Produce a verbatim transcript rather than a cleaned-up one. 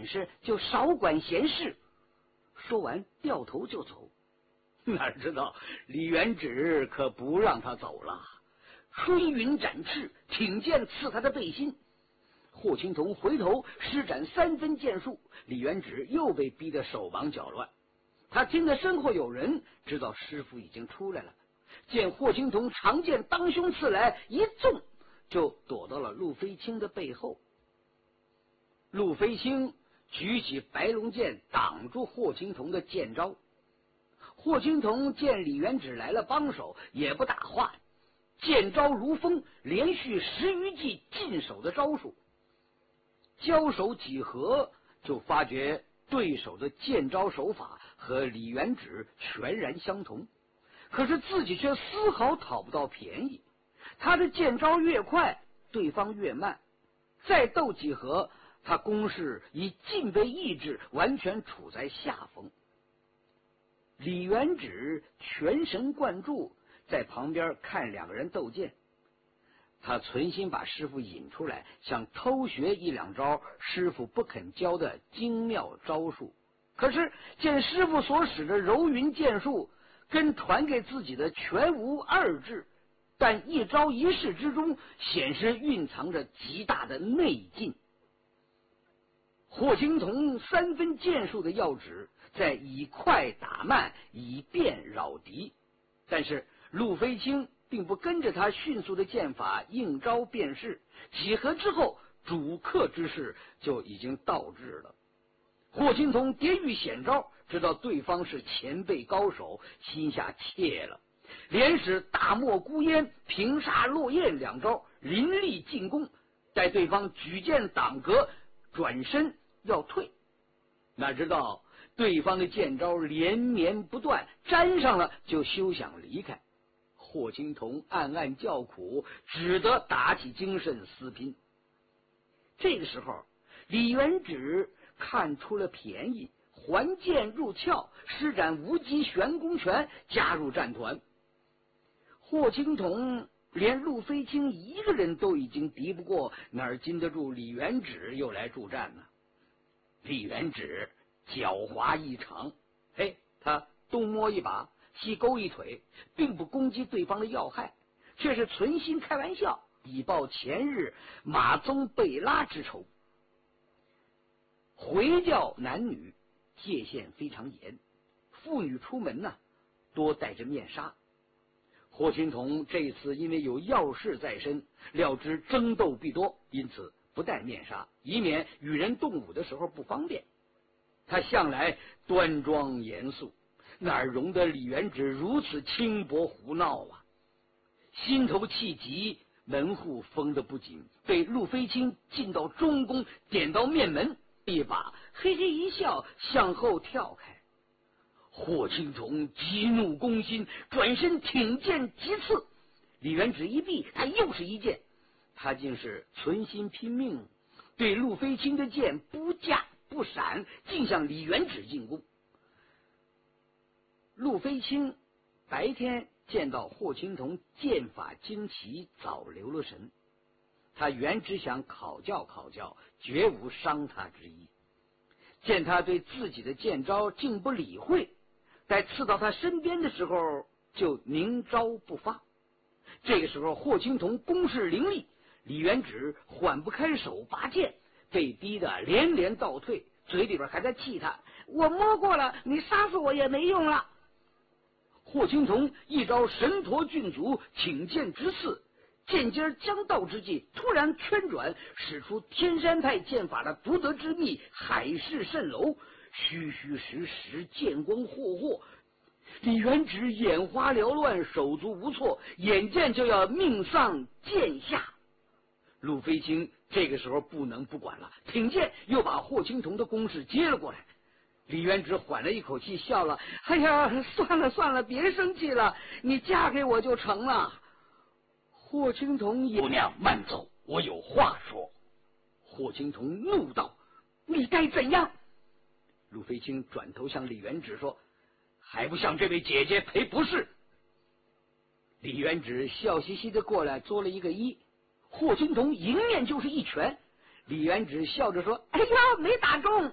本事就少管闲事。说完掉头就走。哪知道李元直可不让他走了，春云展翅，挺剑刺他的背心。霍青桐回头施展三分剑术，李元直又被逼得手忙脚乱。他听得身后有人，知道师傅已经出来了，见霍青桐长剑当胸刺来，一纵就躲到了陆飞青的背后。陆飞青举起白龙剑挡住霍青桐的剑招。霍青桐见李元直来了帮手，也不打话，剑招如风，连续十余记进手的招数。交手几合，就发觉对手的剑招手法和李元直全然相同，可是自己却丝毫讨不到便宜。他的剑招越快，对方越慢，再斗几合，他攻势已尽被抑制，完全处在下风。李元直全神贯注在旁边看两个人斗剑，他存心把师傅引出来，想偷学一两招师傅不肯教的精妙招数。可是见师傅所使的柔云剑术跟传给自己的全无二致，但一招一式之中显示蕴藏着极大的内劲。霍青桐三分剑术的要旨在以快打慢，以变扰敌，但是陆飞青并不跟着他迅速的剑法应招变式，几合之后主客之势就已经倒置了。霍青桐叠遇险招，知道对方是前辈高手，心下怯了，连使大漠孤烟、平沙落雁两招凌厉进攻，待对方举剑挡格，转身要退，哪知道对方的剑招连绵不断，沾上了就休想离开。霍青桐暗暗叫苦，只得打起精神厮拼。这个时候李元直看出了便宜，还剑入鞘，施展无极玄功拳，加入战团。霍青桐连陆飞青一个人都已经敌不过，哪儿经得住李元直又来助战呢？李元直狡猾异常，嘿，他东摸一把，西勾一腿，并不攻击对方的要害，却是存心开玩笑，以报前日马宗被拉之仇。回教男女界限非常严，妇女出门呢、啊、多戴着面纱。霍青桐这次因为有要事在身，料知争斗必多，因此不戴面纱，以免与人动武的时候不方便。他向来端庄严肃，哪容得李元直如此轻薄胡闹啊！心头气急，门户封得不紧，被陆飞青进到中宫，点到面门，一把嘿嘿一笑，向后跳开。霍青桐激怒攻心，转身挺剑急刺，李元直一避，他又是一剑，他竟是存心拼命，对陆飞青的剑不架不闪，竟向李元直进攻。陆飞青白天见到霍青桐剑法精奇，早留了神，他原只想考教考教，绝无伤他之意。见他对自己的剑招竟不理会，在刺到他身边的时候就凝招不发。这个时候霍青桐攻势凌厉，李元直缓不开手拔剑，被逼得连连倒退，嘴里边还在气他，我摸过了，你杀死我也没用了。霍青桐一招神陀郡足，挺剑直刺，剑尖将到之际，突然圈转，使出天山派剑法的独得之秘海市蜃楼，虚虚实实，剑光霍霍。李元直眼花缭乱，手足无措，眼见就要命丧剑下。陆飞青这个时候不能不管了，挺剑又把霍青桐的攻势接了过来。李元直缓了一口气，笑了，哎呀，算了算了，别生气了，你嫁给我就成了。霍青桐也，姑娘慢走，我有话说。霍青桐怒道，你该怎样？陆飞青转头向李元直说，还不向这位姐姐赔不是？李元直笑嘻嘻的过来作了一个揖，霍青桐迎面就是一拳，李元直笑着说，哎呀，没打中。